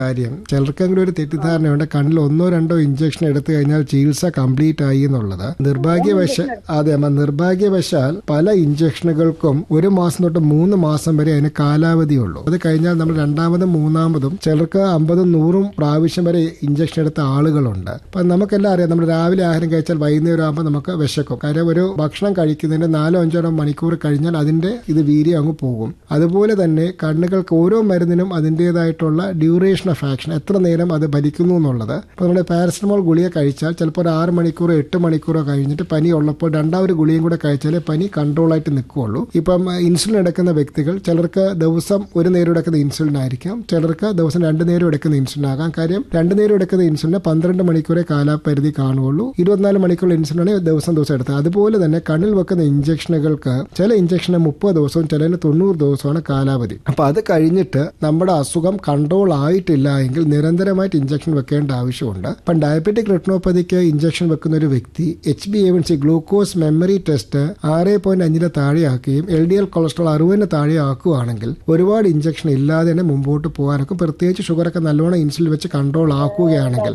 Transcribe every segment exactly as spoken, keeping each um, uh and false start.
കാര്യം ചിലർക്കെങ്കിലും ഒരു തെറ്റിദ്ധാരണയുണ്ട്, കണ്ണിൽ ഒന്നോ രണ്ടോ ഇഞ്ചക്ഷൻ എടുത്തു കഴിഞ്ഞാൽ ചികിത്സ കംപ്ലീറ്റ് ആയി എന്നുള്ളത്. നിർഭാഗ്യവശ അതെ നിർഭാഗ്യവശാൽ പല ഇഞ്ചക്ഷനുകൾക്കും ഒരു മാസം തൊട്ട് മൂന്ന് മാസം വരെ അതിന് കാലാവധിയുള്ളൂ. അത് കഴിഞ്ഞാൽ നമ്മൾ രണ്ടാമതും മൂന്നാമതും ചിലർക്ക് അമ്പതും നൂറും പ്രാവശ്യം വരെ ഇഞ്ചക്ഷൻ എടുത്ത ആളുകളുണ്ട്. അപ്പൊ നമുക്കെല്ലാം അറിയാം, നമ്മൾ രാവിലെ ആഹാരം കഴിച്ചാൽ വൈകുന്നേരം ആകുമ്പോൾ നമുക്ക് വിശക്കും. കാര്യം ഒരു ഭക്ഷണം കഴിക്കുന്നതിന്റെ നാലോ അഞ്ചോ മണിക്കൂർ കഴിഞ്ഞാൽ അതിന്റെ ഇത് വീര്യം അങ്ങ് പോകും. അതുപോലെ തന്നെ കണ്ണുകൾക്ക് ഓരോ മരുന്നിനും അതിൻ്റെതായിട്ടുള്ള ഡ്യൂറേഷൻ ഓഫ് ആക്ഷൻ, എത്ര നേരം അത് ഭരിക്കുന്നു എന്നുള്ളത്. ഇപ്പൊ നമ്മുടെ പാരസറ്റമോൾ ഗുളിക കഴിച്ചാൽ ചിലപ്പോൾ ഒരു ആറ് മണിക്കൂറോ എട്ട് മണിക്കൂറോ കഴിഞ്ഞിട്ട് പനി ഉള്ളപ്പോൾ രണ്ടാമൊരു ഗുളിയും കൂടെ കഴിച്ചാലേ പനി കൺട്രോൾ ആയിട്ട് നിൽക്കുകയുള്ളൂ. ഇപ്പം ഇൻസുലിൻ എടുക്കുന്ന വ്യക്തികൾ ചിലർക്ക് ദിവസം ഒരു നേരം എടുക്കുന്ന ഇൻസുലിൻ ആയിരിക്കാം, ചിലർക്ക് ദിവസം രണ്ടു നേരം എടുക്കുന്ന ഇൻസുലിൻ ആകാം. കാര്യം രണ്ടു നേരം എടുക്കുന്ന ഇൻസുലിന് പന്ത്രണ്ട് മണിക്കൂറേ കാലാപരിധി കാണുകയുള്ളൂ. ഇരുപത്തിനാല് മണിക്കൂർ ഇൻസുലിനാണ് ദിവസം ദിവസം എടുത്തത്. അതുപോലെ തന്നെ കണ്ണിൽ വെക്കുന്ന ഇഞ്ചക്ഷനുകൾക്ക് ചില ഇഞ്ചക്ഷന് മുപ്പത് ദിവസവും ചിലതിന് തൊണ്ണൂറ് ദിവസമാണ് കാലാവധി. അപ്പൊ അത് കഴിഞ്ഞിട്ട് നമ്മുടെ അസുഖം കൺട്രോൾ ആയിട്ടില്ല എങ്കിൽ നിരന്തരമായിട്ട് ഇഞ്ചക്ഷൻ വെക്കേണ്ട ആവശ്യമുണ്ട്. ഇപ്പം ഡയബറ്റിക് റെറ്റിനോപ്പതിക്ക് ഇഞ്ചക്ഷൻ വെക്കുന്ന ഒരു വ്യക്തി H B A one C glucose memory test ആറ് പോയിന്റ് അഞ്ചിന് താഴെയാക്കുകയും എൽ ഡി എൽ കൊളസ്ട്രോൾ അറുപതിന് താഴെ ആക്കുകയാണെങ്കിൽ ഒരുപാട് ഇഞ്ചക്ഷൻ ഇല്ലാതെ തന്നെ മുമ്പോട്ട് പോകാനൊക്കെ, പ്രത്യേകിച്ച് ഷുഗറൊക്കെ നല്ലോണം ഇൻസുലിൻ വെച്ച് കൺട്രോൾ ആക്കുകയാണെങ്കിൽ.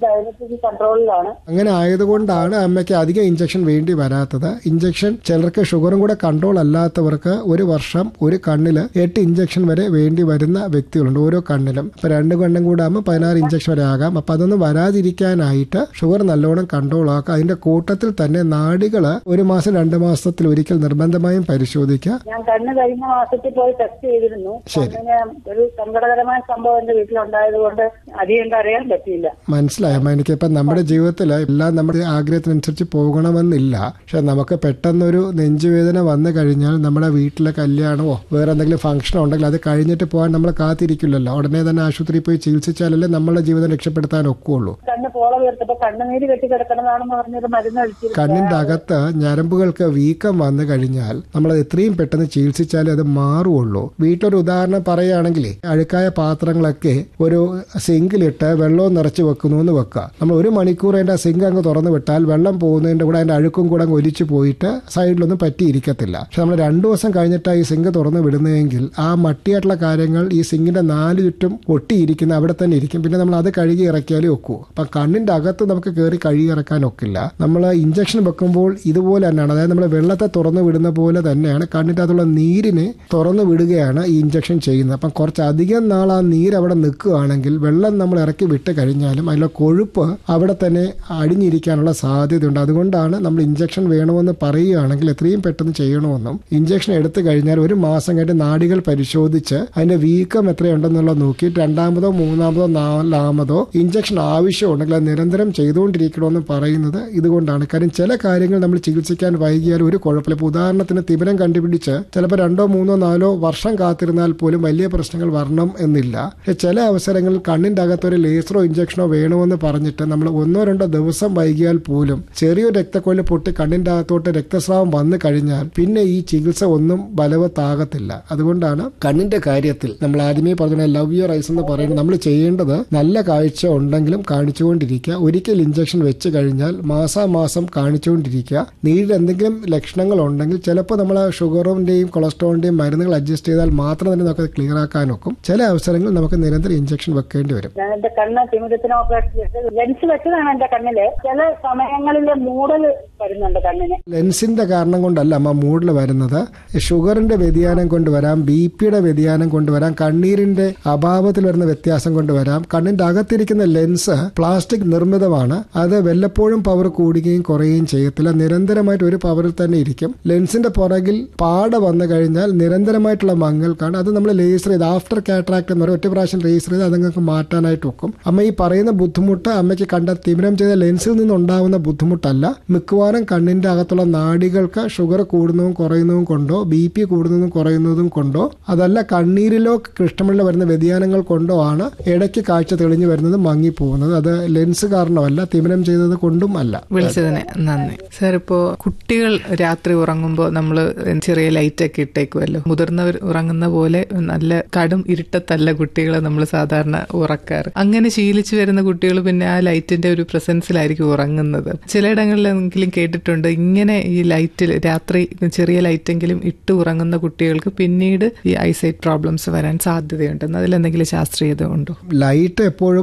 അങ്ങനെ ആയതുകൊണ്ടാണ് അമ്മയ്ക്ക് അധികം ഇഞ്ചക്ഷൻ വേണ്ടി വരാത്തത്. ഇഞ്ചക്ഷൻ ചിലർക്ക് ഷുഗറും കൂടെ കൺട്രോൾ അല്ലാത്തവർക്ക് ഒരു വർഷം ഒരു കണ്ണില് എട്ട് ഇഞ്ചക്ഷൻ വരെ വേണ്ടി വരുന്ന വ്യക്തികളുണ്ട് ഓരോ കണ്ണിലും. അപ്പൊ രണ്ട് കണ്ണും കൂടെ ആകുമ്പോൾ പതിനാറ് ഇഞ്ചക്ഷൻ വരെ ആകാം. അപ്പൊ അതൊന്നും വരാതിരിക്കാനായിട്ട് ഷുഗർ നല്ലോണം കൺട്രോൾ ആക്കുക. അതിന്റെ കൂട്ടത്തിൽ തന്നെ നാഡികള് ഒരു മാസം രണ്ട് മാസത്തിൽ ഒരിക്കൽ നിർബന്ധമായും പരിശോധിക്കുക. ഞാൻ കണ്ണ് കഴിഞ്ഞ മാസത്തിൽ പോയി ടെസ്റ്റ് ചെയ്തിരുന്നു. ശരി, ഒരു സങ്കടകരമായ സംഭവം എന്റെ വീട്ടിലുണ്ടായത് കൊണ്ട് അധികം അറിയാൻ പറ്റിയില്ല. മനസ്സിലായോ? എനിക്കിപ്പം നമ്മുടെ ജീവിതത്തിൽ എല്ലാം നമ്മുടെ ആഗ്രഹത്തിനനുസരിച്ച് പോകണമെന്നില്ല. പക്ഷെ നമുക്ക് പെട്ടെന്നൊരു നെഞ്ചുവേദന വന്നു കഴിഞ്ഞാൽ നമ്മുടെ വീട്ടിലെ കല്യാണമോ വേറെ എന്തെങ്കിലും ഫംഗ്ഷനോ ഉണ്ടെങ്കിൽ അത് കഴിഞ്ഞിട്ട് പോകാൻ നമ്മൾ കാത്തിരിക്കില്ലല്ലോ. ഉടനെ തന്നെ ആശുപത്രിയിൽ പോയി ചികിത്സിച്ചാലല്ലേ നമ്മളെ ജീവിതം രക്ഷപ്പെടുത്താൻ ഒക്കുള്ളൂ. കണ്ണ് പോള വീർത്തപ്പോ കണ്ണുനീര് കെട്ടി കിടക്കണതാണെന്ന് പറഞ്ഞൊരു മരുന്ന് കഴിച്ചു. കണ്ണിന്റെ അകത്ത് ഞരമ്പുകൾക്ക് വീക്കം വന്നു കഴിഞ്ഞാൽ നമ്മൾ എത്രയും പെട്ടെന്ന് ചികിത്സിച്ചാലേ അത് മാറുള്ളൂ. വീട്ടിലൊരു ഉദാഹരണം പറയുകയാണെങ്കിൽ, അഴുക്കായ പാത്രങ്ങളൊക്കെ ഒരു സിങ്കിലിട്ട് വെള്ളവും നിറച്ച് വെക്കുന്നു എന്ന് വെക്കുക. നമ്മൾ ഒരു മണിക്കൂർ അതിന്റെ സിങ്ക് അങ്ങ് തുറന്നു വിട്ടാൽ വെള്ളം പോകുന്നതിന്റെ കൂടെ അതിന്റെ അഴുക്കും കൂടെ അങ്ങ് ഒലിച്ചു പോയിട്ട് സൈഡിലൊന്നും പറ്റിയിരിക്കത്തില്ല. പക്ഷെ നമ്മൾ രണ്ടു ദിവസം കഴിഞ്ഞിട്ടാണ് ഈ സിങ്ക് തുറന്നു വിടുന്നതെങ്കിൽ ആ മട്ടിയായിട്ടുള്ള കാര്യങ്ങൾ ഈ സിങ്കിന്റെ നാല് ചുറ്റും ഒട്ടിയിരിക്കുന്ന അവിടെ തന്നെ ഇരിക്കും. പിന്നെ നമ്മൾ അത് കഴുകി ഇറക്കിയാലേ ഒക്കൂ. അപ്പൊ കണ്ണിന്റെ അകത്ത് നമുക്ക് കയറി കഴുകി ഇറക്കാൻ ഒക്കില്ല. നമ്മൾ ഇഞ്ചക്ഷൻ വെക്കുമ്പോൾ ഇതുപോലെ തന്നെയാണ്, അതായത് നമ്മൾ വെള്ളത്തെ തുറന്നു വിടുന്ന പോലെ തന്നെയാണ് കണ്ണിന്റെ അകത്തുള്ള നീരിനെ തുറന്നു വിടുകയാണ് ഈ ഇഞ്ചക്ഷൻ ചെയ്യുന്നത്. അപ്പം കുറച്ചധികം നാൾ ആ നീര് അവിടെ നിൽക്കുകയാണെങ്കിൽ വെള്ളം നമ്മൾ ഇറക്കി വിട്ട് കഴിഞ്ഞാലും അതിലുള്ള കൊഴുപ്പ് അവിടെ തന്നെ അടിഞ്ഞിരിക്കാനുള്ള സാധ്യതയുണ്ട്. അതുകൊണ്ടാണ് നമ്മൾ ഇഞ്ചക്ഷൻ വേണമെന്ന് പറയുകയാണെങ്കിൽ എത്രയും പെട്ടെന്ന് ചെയ്യണമെന്നും, ഇഞ്ചക്ഷൻ എടുത്തു കഴിഞ്ഞാൽ ഒരു മാസം കഴിഞ്ഞ് നാഡികൾ പരിശോധിച്ച് അതിന്റെ വീക്കം എത്രയുണ്ടെന്നുള്ളത് നോക്കിയിട്ട് രണ്ടാമതോ മൂന്നാമതോ നാലാമതോ ഇഞ്ചക്ഷൻ ആവശ്യമുണ്ടെങ്കിൽ അത് നിരന്തരം ചെയ്തുകൊണ്ടിരിക്കണമെന്ന് പറയുന്നത് ഇതുകൊണ്ടാണ്. കാര്യം ചില കാര്യങ്ങൾ നമ്മൾ ചികിത്സിക്കാൻ വൈകിയാൽ ഒരു കുഴപ്പമില്ല. ഇപ്പോൾ ഉദാഹരണത്തിന് തിമിരം കണ്ടുപിടിച്ച് ചിലപ്പോൾ രണ്ടോ മൂന്നോ നാലോ വർഷം കാത്തിരുന്നാൽ പോലും വലിയ പ്രശ്നങ്ങൾ വരണം എന്നില്ല. ചില അവസരങ്ങളിൽ കണ്ണിന്റെ അകത്തൊരു ലേസറോ ഇഞ്ചക്ഷനോ വേണമെന്ന് പറഞ്ഞിട്ട് നമ്മൾ ഒന്നോ രണ്ടോ ദിവസം വൈകിയാൽ പോലും ചെറിയൊരു രക്തക്കൊഴൽ പൊട്ടി കണ്ണിന്റെ അകത്തോട്ട് രക്തസ്രാവം വന്നു കഴിഞ്ഞാൽ പിന്നെ ഈ ചികിത്സ ഒന്നും ബലവത്താകത്തില്ല. അതുകൊണ്ടാണ് കണ്ണിന്റെ കാര്യത്തിൽ നമ്മൾ ആദ്യമേ പറഞ്ഞ ലവ് യുവർ ഐസ് എന്ന് പറയുന്നത് നമ്മൾ ചെയ്യേണ്ടത് നല്ല കാഴ്ച ഉണ്ടെങ്കിലും കാണിച്ചുകൊണ്ടിരിക്കുക. ഒരിക്കൽ ഇഞ്ചക്ഷൻ വെച്ച് കഴിഞ്ഞാൽ മാസാമാസം കാണിച്ചുകൊണ്ടിരിക്കുക. നീരിൽ എന്തെങ്കിലും ലക്ഷണങ്ങൾ ഉണ്ടെങ്കിൽ ചിലപ്പോൾ നമ്മൾ ഷുഗറിന്റെയും കൊളസ്ട്രോളിന്റെയും മരുന്നുകൾ അഡ്ജസ്റ്റ് ചെയ്താൽ മാത്രം തന്നെ നമുക്ക് ക്ലിയർ ആക്കാൻ ഒക്കും. ചില അവസരങ്ങളിൽ നമുക്ക് നിരന്തരം ഇഞ്ചക്ഷൻ വെക്കേണ്ടി വരും. എന്റെ കണ്ണ് തിമിരത്തിന് ഓപ്പറേഷൻ ചെയ്ത് ലെൻസ് വെച്ചതാണ് എന്റെ കണ്ണില്. ചില സമയങ്ങളിൽ മൂടൽ വരുന്നുണ്ട് കണ്ണിന്. ലെൻസിന്റെ കാരണം കൊണ്ടല്ല അമ്മ മൂടൽ വരുന്നത്. ഷുഗറിന്റെ വ്യതിയാനം കൊണ്ടുവരാം, ബി പിയുടെ വ്യതിയാനം കൊണ്ടുവരാം, കണ്ണീരിന്റെ അഭാവത്തിൽ വരുന്ന വ്യത്യാസം കൊണ്ടുവരാം. കണ്ണിന്റെ അകത്തിരിക്കുന്ന ലെൻസ് പ്ലാസ്റ്റിക് നിർമ്മിതമാണ്. അത് വല്ലപ്പോഴും പവർ കൂടുകയും കുറയുകയും ചെയ്യത്തില്ല. നിരന്തരമായിട്ട് ഒരു പവറിൽ തന്നെ ഇരിക്കും. ലെൻസിന്റെ പുറകിൽ പാട വന്നു കഴിഞ്ഞാൽ നിരന്തരമായിട്ടുള്ള മങ്ങൽക്കാണ്. അത് നമ്മൾ ലേസർ ചെയ്ത് ആഫ്റ്റർ കാറ്ററാക്ട് എന്ന് പറയും, ഒറ്റ പ്രാവശ്യം ലേസർ ചെയ്ത് അതങ്ങൾക്ക് മാറ്റാനായിട്ട് വെക്കും. അമ്മ ഈ പറയുന്ന ബുദ്ധിമുട്ട് അമ്മയ്ക്ക് കണ്ട തിമിരം ചെയ്ത ലെൻസിൽ നിന്നുണ്ടാവുന്ന ബുദ്ധിമുട്ടല്ല. മിക്കവാറും കണ്ണിന്റെ അകത്തുള്ള നാഡികൾക്ക് ഷുഗർ കൂടുന്നതും കുറയുന്നതും കൊണ്ടോ ബി പി കൂടുന്നതും കുറയുന്നതും കൊണ്ടോ അതല്ല കണ്ണീരിലോ കൃഷ്ണമണിലോ വരുന്ന വ്യതിയാനങ്ങൾ കൊണ്ടോ ആണ് ഇടയ്ക്ക് കാഴ്ച തെളിഞ്ഞു വരുന്നത് മങ്ങിപ്പോകുന്നത്. അത് ലെൻസ് കാരണമല്ല, തിമിരം ചെയ്തത് കൊണ്ടും അല്ല. വിളിച്ചതിന് നന്ദി സാർ. ഇപ്പോ കുട്ടികൾ രാത്രി ഉറങ്ങുമ്പോൾ നമ്മൾ ചെറിയ ലൈറ്റൊക്കെ ഇട്ടേക്കുമല്ലോ. മുതിർന്നവർ ഉറങ്ങുന്ന പോലെ നല്ല കടും ഇരുട്ടത്തല്ല കുട്ടികളെ നമ്മൾ സാധാരണ ഉറക്കാറ്. അങ്ങനെ ശീലിച്ചു വരുന്ന കുട്ടികൾ പിന്നെ ആ ലൈറ്റിന്റെ ഒരു പ്രസൻസിലായിരിക്കും ഉറങ്ങുന്നത്. ചിലയിടങ്ങളിലെങ്കിലും കേട്ടിട്ടുണ്ട് ഇങ്ങനെ ഈ ലൈറ്റിൽ രാത്രി ചെറിയ ലൈറ്റെങ്കിലും ഇട്ട് ഉറങ്ങുന്ന കുട്ടികൾക്ക് പിന്നീട് ഈ ഐസൈറ്റ് പ്രോബ്ലംസ് വരാൻ സാധ്യതയുണ്ടെന്ന്. അതിലെന്തെങ്കിലും ശാസ്ത്രീയത ഉണ്ടോ? ലൈറ്റ് എപ്പോഴും